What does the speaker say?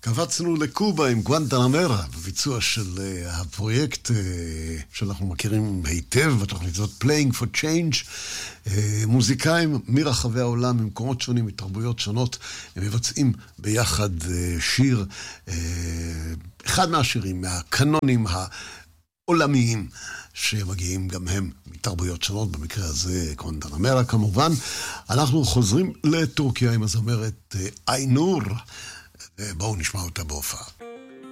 קבצנו לקובה עם גואנטנמרה, בביצוע של הפרויקט שאנחנו מכירים היטב, בתוכנית זאת Playing for Change. מוזיקאים מרחבי העולם, ממקומות שונים, מתרבויות שונות, הם מבצעים ביחד שיר, אחד מהשירים, מהקנונים העולמיים, שמגיעים גם הם מתרבויות שונות, במקרה הזה גואנטנמרה כמובן. אנחנו חוזרים לטורקיה עם הזמרת איינור, בואו נשמע אותה בהופעה.